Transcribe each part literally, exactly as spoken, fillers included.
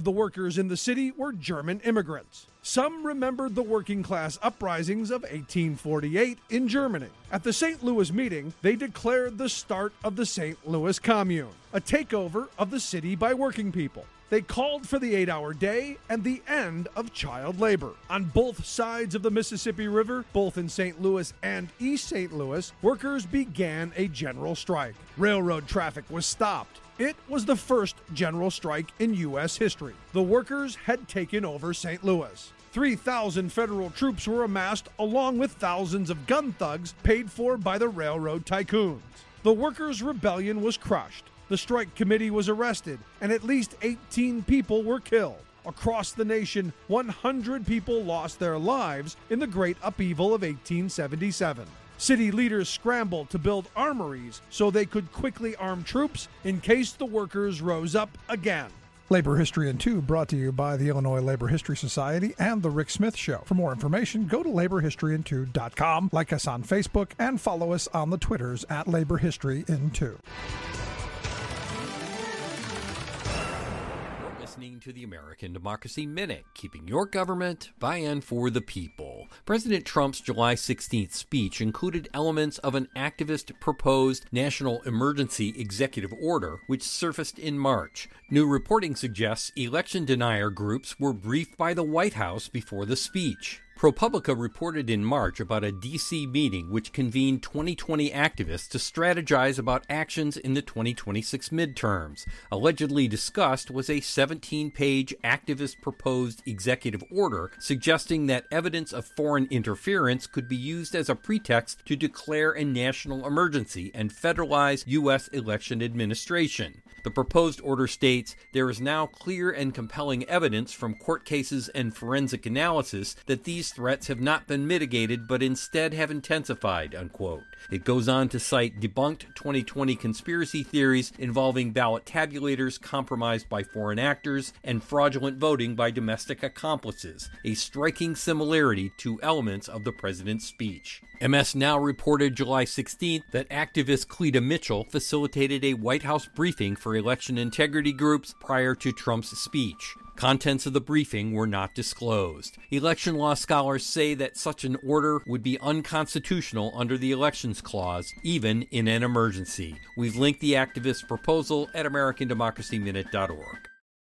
The workers in the city were German immigrants. Some remembered the working class uprisings of eighteen forty-eight in Germany. At the Saint Louis meeting, they declared the start of the Saint Louis Commune, a takeover of the city by working people. They called for the eight-hour day and the end of child labor. On both sides of the Mississippi River, both in Saint Louis and East Saint Louis, workers began a general strike. Railroad traffic was stopped. It was the first general strike in U S history. The workers had taken over Saint Louis. three thousand federal troops were amassed along with thousands of gun thugs paid for by the railroad tycoons. The workers' rebellion was crushed. The strike committee was arrested, and at least eighteen people were killed. Across the nation, one hundred people lost their lives in the Great Upheaval of eighteen seventy-seven. City leaders scrambled to build armories so they could quickly arm troops in case the workers rose up again. Labor History in two brought to you by the Illinois Labor History Society and The Rick Smith Show. For more information, go to labor history in two dot com, like us on Facebook, and follow us on the Twitters at Labor History in two. Listening to the American Democracy Minute, keeping your government by and for the people. President Trump's July sixteenth speech included elements of an activist proposed national emergency executive order, which surfaced in March. New reporting suggests election denier groups were briefed by the White House before the speech. ProPublica reported in March about a D C meeting which convened twenty twenty activists to strategize about actions in the twenty twenty-six midterms. Allegedly discussed was a seventeen-page activist proposed executive order suggesting that evidence of foreign interference could be used as a pretext to declare a national emergency and federalize U S election administration. The proposed order states, "There is now clear and compelling evidence from court cases and forensic analysis that these threats have not been mitigated but instead have intensified," unquote. It goes on to cite debunked twenty twenty conspiracy theories involving ballot tabulators compromised by foreign actors and fraudulent voting by domestic accomplices, a striking similarity to elements of the president's speech. M S Now reported July sixteenth that activist Cleta Mitchell facilitated a White House briefing for election integrity groups prior to Trump's speech. Contents of the briefing were not disclosed. Election law scholars say that such an order would be unconstitutional under the Elections Clause, even in an emergency. We've linked the activist proposal at american democracy minute dot org.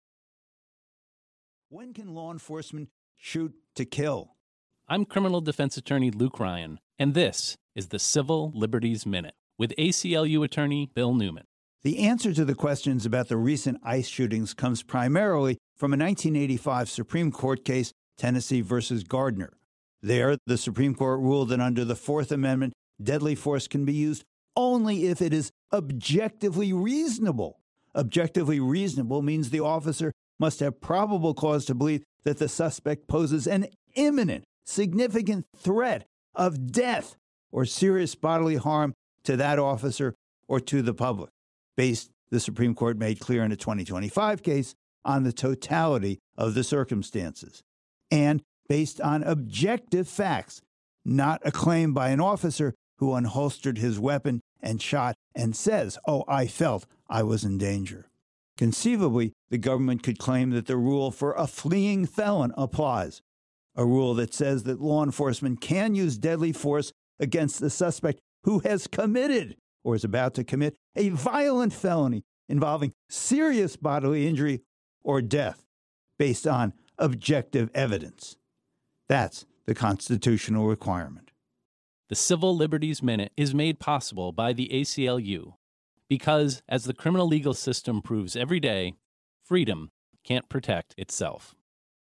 When can law enforcement shoot to kill? I'm criminal defense attorney Luke Ryan, and this is the Civil Liberties Minute with A C L U attorney Bill Newman. The answer to the questions about the recent ICE shootings comes primarily from a nineteen eighty-five Supreme Court case, Tennessee versus Gardner. There, the Supreme Court ruled that under the Fourth Amendment, deadly force can be used only if it is objectively reasonable. Objectively reasonable means the officer must have probable cause to believe that the suspect poses an imminent, significant threat of death or serious bodily harm to that officer or to the public, based, the Supreme Court made clear in a twenty twenty-five case, on the totality of the circumstances, and based on objective facts, not a claim by an officer who unholstered his weapon and shot and says, "Oh, I felt I was in danger." Conceivably, the government could claim that the rule for a fleeing felon applies, a rule that says that law enforcement can use deadly force against the suspect who has committed or is about to commit a violent felony involving serious bodily injury or death based on objective evidence. That's the constitutional requirement. The Civil Liberties Minute is made possible by the A C L U because, as the criminal legal system proves every day, freedom can't protect itself.